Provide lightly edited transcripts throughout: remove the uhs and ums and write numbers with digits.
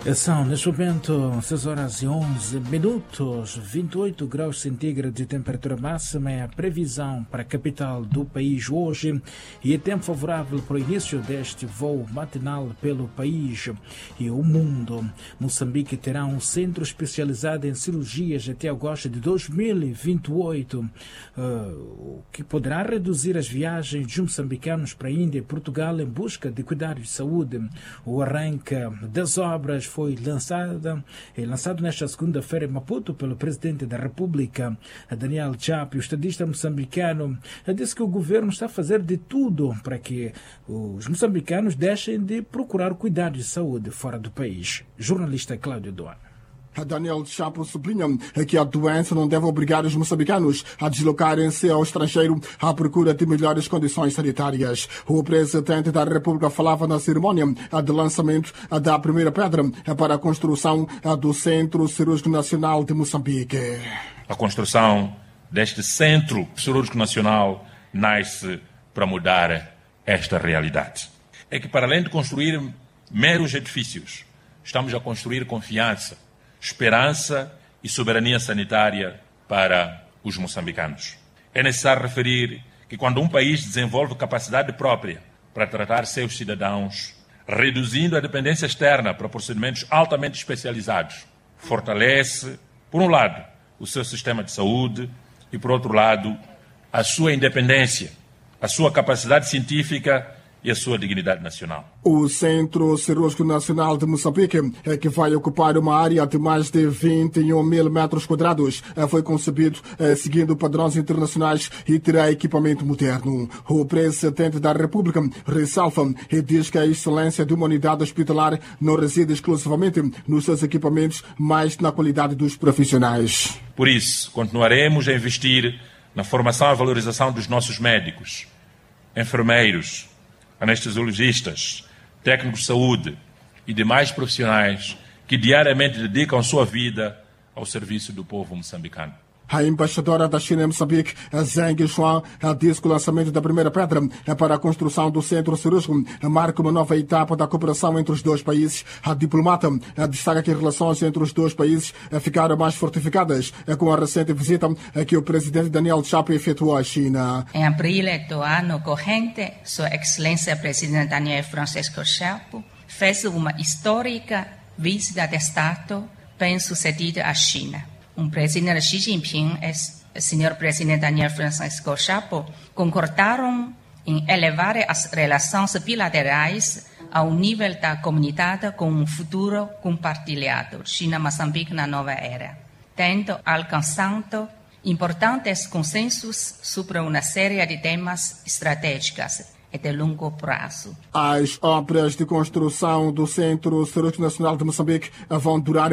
São, neste momento, 6 horas e 11 minutos, 28 graus centígrados de temperatura máxima é a previsão para a capital do país hoje e é tempo favorável para o início deste voo matinal pelo país e o mundo. Moçambique terá um centro especializado em cirurgias até agosto de 2028, o que poderá reduzir as viagens de moçambicanos para a Índia e Portugal em busca de cuidados de saúde. O arranque das obras foi lançado nesta segunda-feira em Maputo pelo presidente da República, Daniel Chapo. O estadista moçambicano disse que o governo está a fazer de tudo para que os moçambicanos deixem de procurar cuidados de saúde fora do país. Jornalista Cláudio Duan. Daniel Chapo sublinha que a doença não deve obrigar os moçambicanos a deslocarem-se ao estrangeiro à procura de melhores condições sanitárias. O presidente da República falava na cerimônia de lançamento da primeira pedra para a construção do Centro Cirúrgico Nacional de Moçambique. A construção deste Centro Cirúrgico Nacional nasce para mudar esta realidade. É que, para além de construir meros edifícios, estamos a construir confiança, esperança e soberania sanitária para os moçambicanos. É necessário referir que quando um país desenvolve capacidade própria para tratar seus cidadãos, reduzindo a dependência externa para procedimentos altamente especializados, fortalece, por um lado, o seu sistema de saúde e, por outro lado, a sua independência, a sua capacidade científica e a sua dignidade nacional. O Centro Cirúrgico Nacional de Moçambique, que vai ocupar uma área de mais de 21 mil metros quadrados, foi concebido seguindo padrões internacionais e terá equipamento moderno. O presidente da República ressalva e diz que a excelência de uma unidade hospitalar não reside exclusivamente nos seus equipamentos, mas na qualidade dos profissionais. Por isso, continuaremos a investir na formação e valorização dos nossos médicos, enfermeiros, anestesiologistas, técnicos de saúde e demais profissionais que diariamente dedicam sua vida ao serviço do povo moçambicano. A embaixadora da China em Moçambique, Zheng Xuan, disse que o lançamento da primeira pedra para a construção do centro cirúrgico marca uma nova etapa da cooperação entre os dois países. A diplomata destaca que as relações entre os dois países ficaram mais fortificadas com a recente visita que o presidente Daniel Chapo efetuou à China. Em abril do ano corrente, Sua Excelência Presidente Daniel Francisco Chapo fez uma histórica visita de Estado bem-sucedida à China. O presidente Xi Jinping e o senhor presidente Daniel Francisco Chapo concordaram em elevar as relações bilaterais ao nível da comunidade com um futuro compartilhado, China-Moçambique na nova era, tendo alcançado importantes consensos sobre uma série de temas estratégicos e de longo prazo. As obras de construção do Centro Cirúrgico Nacional de Moçambique vão durar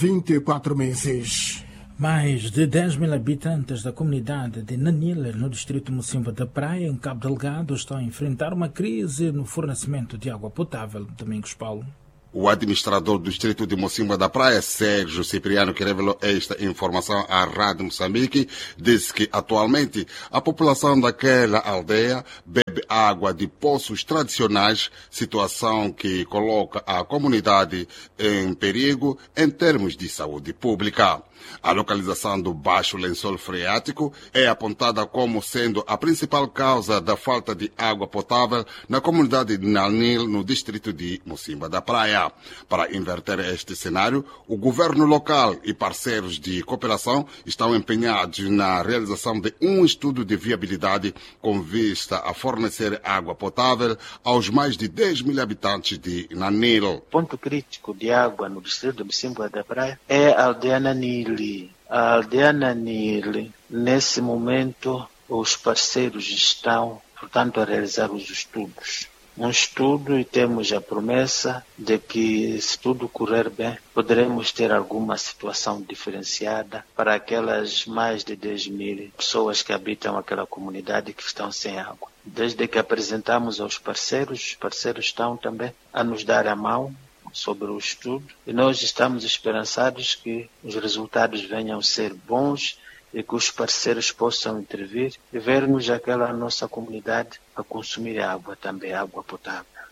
24 meses. Mais de 10 mil habitantes da comunidade de Nanil, no distrito Mocimboa da Praia, em Cabo Delgado, estão a enfrentar uma crise no fornecimento de água potável. Domingos Paulo. O administrador do distrito de Mocimboa da Praia, Sérgio Cipriano, que revelou esta informação à Rádio Moçambique, disse que atualmente a população daquela aldeia bebe água de poços tradicionais, situação que coloca a comunidade em perigo em termos de saúde pública. A localização do Baixo Lençol Freático é apontada como sendo a principal causa da falta de água potável na comunidade de Nanil, no distrito de Mocimboa da Praia. Para inverter este cenário, o governo local e parceiros de cooperação estão empenhados na realização de um estudo de viabilidade com vista a fornecer água potável aos mais de 10 mil habitantes de Nanil. O ponto crítico de água no distrito de Mocimboa da Praia é a aldeia Nanil. A aldeia Nanil, nesse momento, os parceiros estão, portanto, a realizar os estudos. Um estudo e temos a promessa de que, se tudo correr bem, poderemos ter alguma situação diferenciada para aquelas mais de 10 mil pessoas que habitam aquela comunidade que estão sem água. Desde que apresentamos aos parceiros, os parceiros estão também a nos dar a mão sobre o estudo e nós estamos esperançados que os resultados venham a ser bons e que os parceiros possam intervir e vermos aquela nossa comunidade a consumir água também, água potável.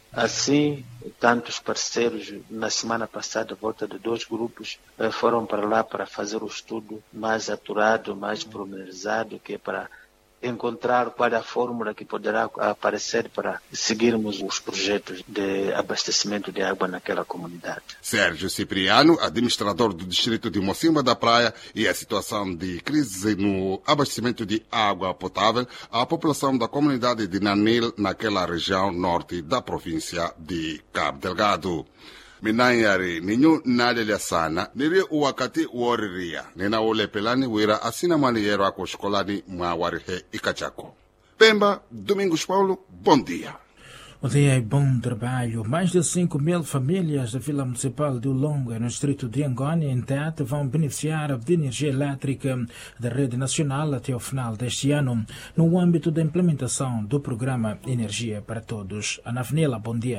Assim, tantos parceiros, na semana passada, a volta de 2 grupos, foram para lá para fazer o estudo mais aturado, mais pormenorizado, que é para encontrar qual é a fórmula que poderá aparecer para seguirmos os projetos de abastecimento de água naquela comunidade. Sérgio Cipriano, administrador do distrito de Mocimba da Praia, e a situação de crise no abastecimento de água potável à população da comunidade de Nanil, naquela região norte da província de Cabo Delgado. Minayari ninyu nadelia sana niri wakati woriria nina ule pelani wira asina maniero ako escolani mawarihe ikachako. Pemba, Domingos Paulo, bom dia. Bom dia e bom trabalho. Mais de 5.000 famílias da Vila Municipal de Ulonga, no distrito de Angônia, em Tete, vão beneficiar de energia elétrica da rede nacional até o final deste ano, no âmbito da implementação do programa Energia para Todos. Ana Avenila, bom dia.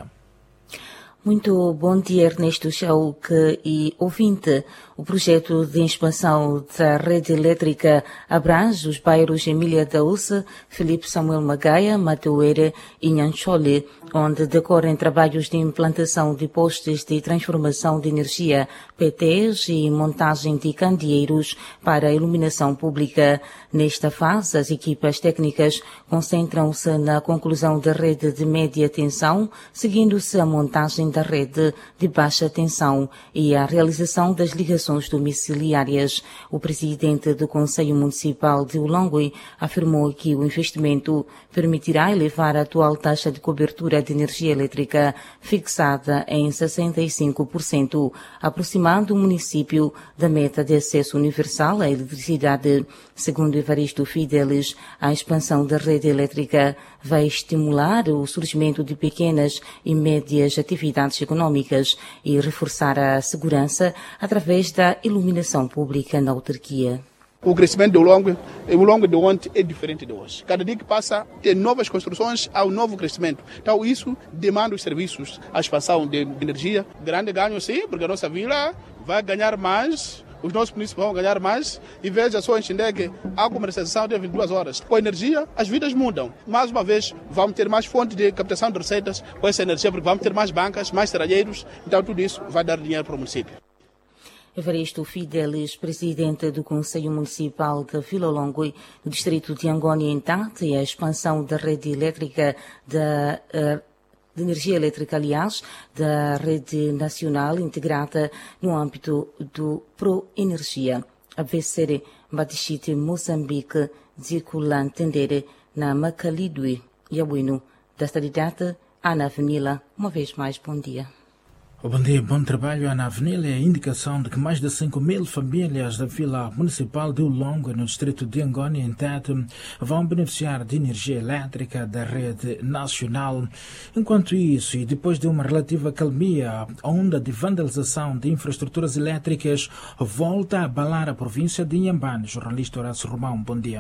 Muito bom dia, Ernesto Chauque e ouvinte. O projeto de expansão da rede elétrica abrange os bairros Emília da Uça, Felipe Samuel Magaia, Mateuere e Nhanchole, onde decorrem trabalhos de implantação de postes de transformação de energia, PTs e montagem de candeeiros para a iluminação pública. Nesta fase, as equipas técnicas concentram-se na conclusão da rede de média tensão, seguindo-se a montagem da rede de baixa tensão e a realização das ligações domiciliárias. O presidente do Conselho Municipal de Ulongwe afirmou que o investimento permitirá elevar a atual taxa de cobertura de energia elétrica fixada em 65%, aproximando o município da meta de acesso universal à eletricidade. Segundo Evaristo Fidelis, a expansão da rede elétrica vai estimular o surgimento de pequenas e médias atividades econômicas e reforçar a segurança através da iluminação pública na autarquia. O crescimento do Ulongwe de ontem é diferente de hoje. Cada dia que passa, tem novas construções, há um novo crescimento. Então, isso demanda os serviços, a expansão de energia. Grande ganho, sim, porque a nossa vila vai ganhar mais, os nossos municípios vão ganhar mais. E veja só, entender que a comercialização de 22 horas. Com a energia, as vidas mudam. Mais uma vez, vamos ter mais fontes de captação de receitas com essa energia, porque vamos ter mais bancas, mais serralheiros. Então, tudo isso vai dar dinheiro para o município. Evaristo Fidelis, presidente do Conselho Municipal de Vila Ulongwe, no distrito de Angônia, em Tete, e a expansão da rede elétrica de energia elétrica, aliás, da rede nacional integrada no âmbito do Pro-Energia. A VCR Batixite Moçambique, Ziculan Tendere, na Macalidue, Yabuino, da cidade Ana Avenila. Uma vez mais, bom dia. Bom dia, bom trabalho. Ana Avenila é a indicação de que mais de 5.000 famílias da Vila Municipal de Ulongwe, no distrito de Angônia, em Tete, vão beneficiar de energia elétrica da rede nacional. Enquanto isso, e depois de uma relativa calmia, a onda de vandalização de infraestruturas elétricas volta a abalar a província de Inhambane. Jornalista Horácio Romão, bom dia.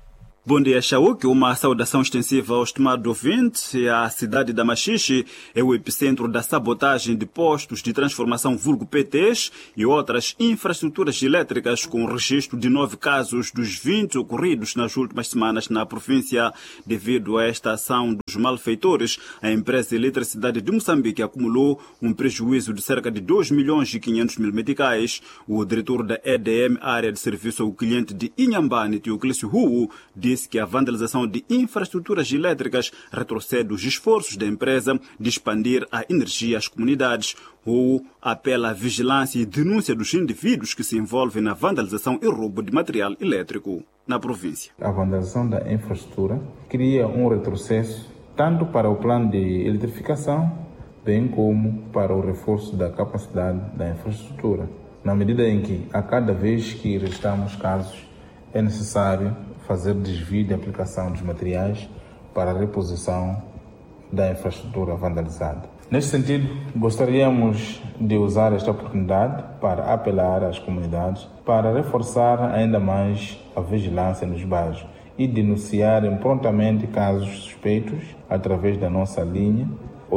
Bom dia, Chauque. Uma saudação extensiva ao estimado ouvinte. A cidade da Machixe é o epicentro da sabotagem de postos de transformação vulgo PTs e outras infraestruturas elétricas, com registro de 9 casos dos 20 ocorridos nas últimas semanas na província. Devido a esta ação dos malfeitores, a empresa de eletricidade de Moçambique acumulou um prejuízo de cerca de 2.500.000 meticais. O diretor da EDM, área de serviço ao cliente de Inhambane, Teoclício Huo, disse que a vandalização de infraestruturas elétricas retrocede os esforços da empresa de expandir a energia às comunidades. Ou apela à vigilância e denúncia dos indivíduos que se envolvem na vandalização e roubo de material elétrico na província. A vandalização da infraestrutura cria um retrocesso tanto para o plano de eletrificação, bem como para o reforço da capacidade da infraestrutura. Na medida em que, a cada vez que registramos casos, é necessário fazer desvio de aplicação dos materiais para a reposição da infraestrutura vandalizada. Neste sentido, gostaríamos de usar esta oportunidade para apelar às comunidades para reforçar ainda mais a vigilância nos bairros e denunciarem prontamente casos suspeitos através da nossa linha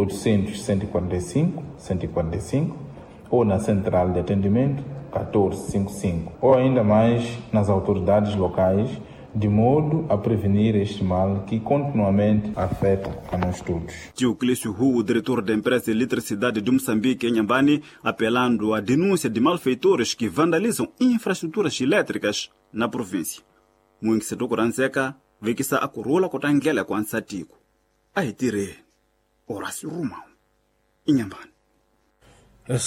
800-145-145 ou na central de atendimento 1455, ou ainda mais nas autoridades locais de modo a prevenir este mal que continuamente afeta a nós todos. Tio Clício Hu, o diretor da empresa de eletricidade de Moçambique, em Nhambane, apelando à denúncia de malfeitores que vandalizam infraestruturas elétricas na província. Muito cedo Coranzeca, vê que a coroa cotangela com Ansatico. Aí tirei Horácio Romão, em Nhambane. Às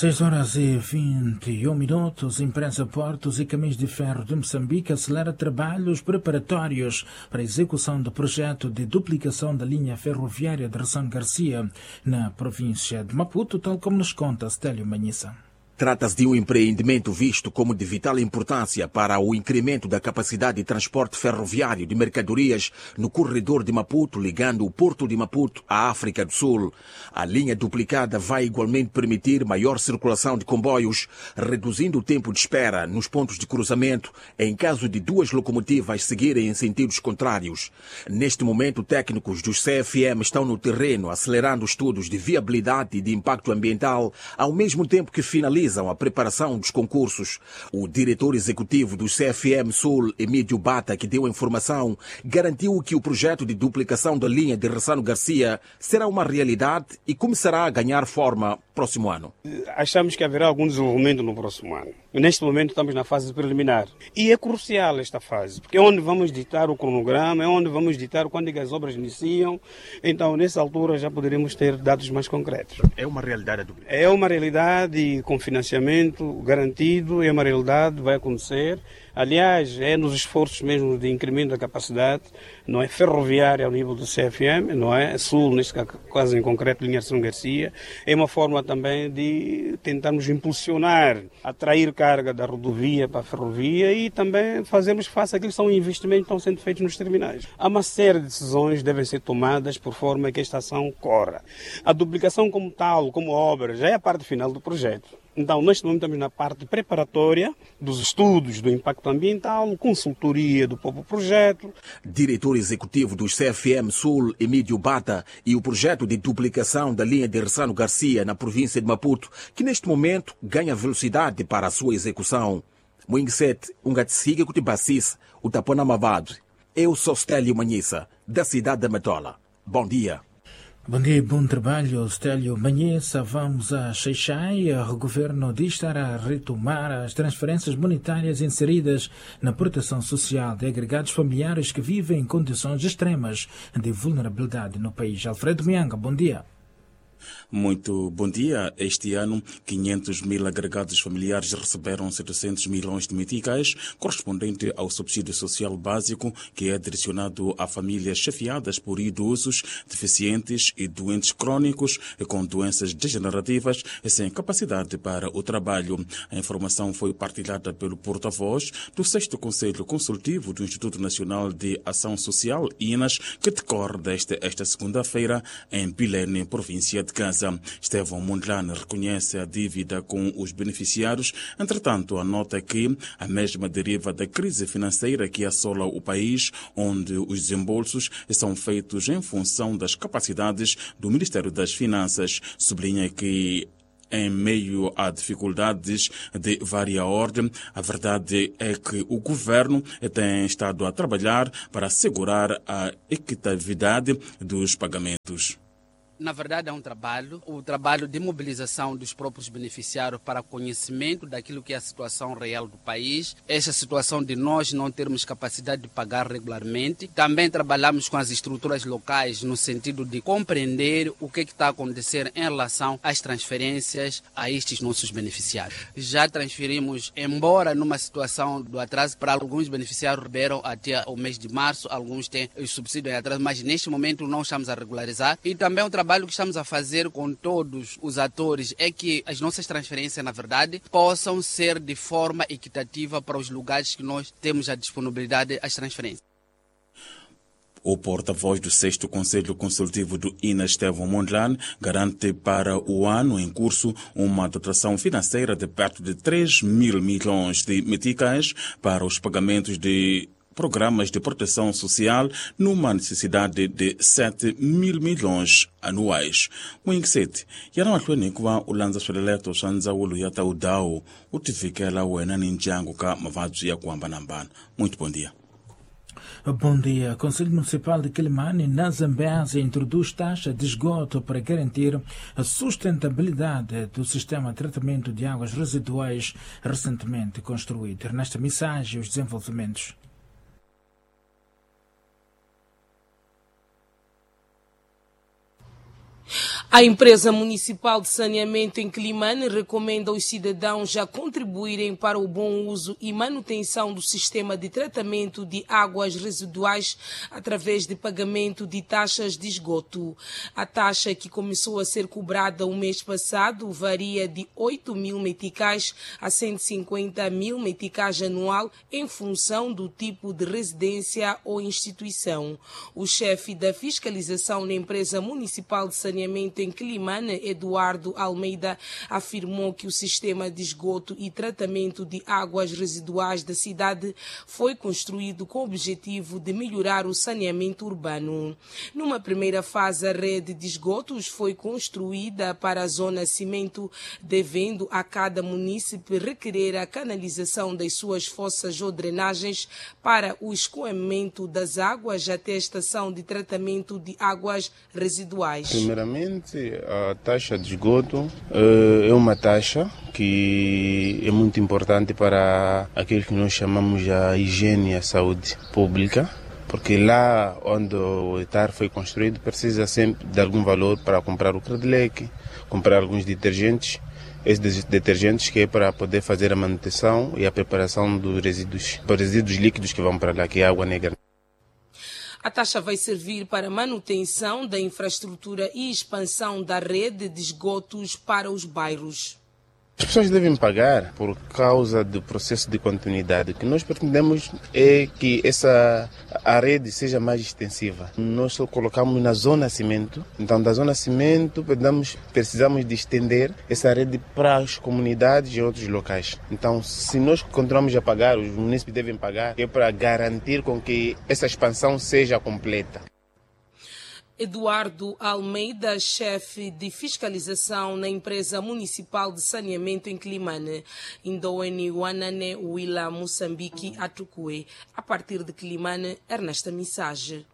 6h21, Imprensa Portos e Caminhos de Ferro de Moçambique acelera trabalhos preparatórios para a execução do projeto de duplicação da linha ferroviária de Ressano Garcia na província de Maputo, tal como nos conta Stélio Manhissa. Trata-se de um empreendimento visto como de vital importância para o incremento da capacidade de transporte ferroviário de mercadorias no corredor de Maputo, ligando o Porto de Maputo à África do Sul. A linha duplicada vai igualmente permitir maior circulação de comboios, reduzindo o tempo de espera nos pontos de cruzamento em caso de duas locomotivas seguirem em sentidos contrários. Neste momento, técnicos dos CFM estão no terreno acelerando estudos de viabilidade e de impacto ambiental, ao mesmo tempo que finalizam a preparação dos concursos. O diretor executivo do CFM Sul, Emílio Bata, que deu a informação, garantiu que o projeto de duplicação da linha de Ressano Garcia será uma realidade e começará a ganhar forma próximo ano. Achamos que haverá algum desenvolvimento no próximo ano. Neste momento estamos na fase preliminar. E é crucial esta fase, porque é onde vamos ditar o cronograma, é onde vamos ditar quando é que as obras iniciam. Então, nessa altura, já poderemos ter dados mais concretos. É uma realidade? É uma realidade com financiamento garantido, é uma realidade, vai acontecer. Aliás, é nos esforços mesmo de incremento da capacidade, não é ferroviária ao nível do CFM, não é Sul, neste caso em concreto, linha Ressano Garcia. É uma forma também de tentarmos impulsionar, atrair carga da rodovia para a ferrovia e também fazermos face àqueles que são investimentos que estão sendo feitos nos terminais. Há uma série de decisões que devem ser tomadas por forma que esta ação corra. A duplicação como tal, como obra, já é a parte final do projeto. Então, neste momento estamos na parte preparatória dos estudos do impacto ambiental, consultoria do próprio projeto. Diretor executivo dos CFM Sul, Emílio Bata, e o projeto de duplicação da linha de Ressano Garcia na província de Maputo, que neste momento ganha velocidade para a sua execução. Moinset, Ungatsiga Kutibasis, o Tapona Mavado. Eu sou Stélio Manhissa, da cidade da Matola. Bom dia. Bom dia e bom trabalho, Stélio Manhissa. Vamos a Xai-Xai. O governo diz estar a retomar as transferências monetárias inseridas na proteção social de agregados familiares que vivem em condições extremas de vulnerabilidade no país. Alfredo Mianga, bom dia. Muito bom dia. Este ano, 500 mil agregados familiares receberam 700 milhões de meticais, correspondente ao subsídio social básico, que é direcionado a famílias chefiadas por idosos, deficientes e doentes crônicos com doenças degenerativas e sem capacidade para o trabalho. A informação foi partilhada pelo porta-voz do 6º Conselho Consultivo do Instituto Nacional de Ação Social, INAS, que decorre esta segunda-feira em Pilene, província de Gaza. Estevão Mondlane reconhece a dívida com os beneficiários, entretanto anota que a mesma deriva da crise financeira que assola o país, onde os desembolsos são feitos em função das capacidades do Ministério das Finanças. Sublinha que em meio a dificuldades de vária ordem, a verdade é que o governo tem estado a trabalhar para assegurar a equitatividade dos pagamentos. Na verdade, é um trabalho de mobilização dos próprios beneficiários para conhecimento daquilo que é a situação real do país, essa situação de nós não termos capacidade de pagar regularmente. Também trabalhamos com as estruturas locais no sentido de compreender o que está a acontecer em relação às transferências a estes nossos beneficiários. Já transferimos, embora numa situação do atraso, para alguns beneficiários receberam até o mês de março, alguns têm o subsídio em atraso, mas neste momento não estamos a regularizar. E também o trabalho que estamos a fazer com todos os atores é que as nossas transferências, na verdade, possam ser de forma equitativa para os lugares que nós temos a disponibilidade das transferências. O porta-voz do 6º Conselho Consultivo do INAS, Estevão Mondlane, garante para o ano em curso uma dotação financeira de perto de 3 mil milhões de meticais para os pagamentos de programas de proteção social, numa necessidade de 7 mil milhões anuais. Moinksete, yana mahlwenikwa ulanza sweleleto shanza ulu yata udao, utifikela wena ninjangu ka mavadzu ya kuamba nambana. Muito bom dia. Bom dia. O Conselho Municipal de Quilimane, na Zambésia, introduz taxa de esgoto para garantir a sustentabilidade do sistema de tratamento de águas residuais recentemente construído. Nesta mensagem, os desenvolvimentos. A empresa municipal de saneamento em Quilimane recomenda aos cidadãos a contribuírem para o bom uso e manutenção do sistema de tratamento de águas residuais através de pagamento de taxas de esgoto. A taxa, que começou a ser cobrada o mês passado, varia de 8.000 meticais a 150.000 meticais anual em função do tipo de residência ou instituição. O chefe da fiscalização na empresa municipal de saneamento em Quilimane, Eduardo Almeida, afirmou que o sistema de esgoto e tratamento de águas residuais da cidade foi construído com o objetivo de melhorar o saneamento urbano. Numa primeira fase, a rede de esgotos foi construída para a zona cimento, devendo a cada munícipe requerer a canalização das suas fossas ou drenagens para o escoamento das águas até a estação de tratamento de águas residuais. Primeiramente, a taxa de esgoto é uma taxa que é muito importante para aquilo que nós chamamos a higiene e a saúde pública, porque lá onde o hectare foi construído precisa sempre de algum valor para comprar o credileque, comprar alguns detergentes. Esses detergentes que é para poder fazer a manutenção e a preparação dos resíduos líquidos que vão para lá, que é a água negra. A taxa vai servir para a manutenção da infraestrutura e expansão da rede de esgotos para os bairros. As pessoas devem pagar por causa do processo de continuidade. O que nós pretendemos é que a rede seja mais extensiva. Nós só colocamos na zona cimento, então da zona cimento precisamos de estender essa rede para as comunidades e outros locais. Então, se nós continuamos a pagar, os munícipes devem pagar, é para garantir com que essa expansão seja completa. Eduardo Almeida, chefe de fiscalização na empresa municipal de saneamento em Quilimane, Indoene Wanane Wila Moçambique Atukue. A partir de Quilimane, Ernesta Mensagem.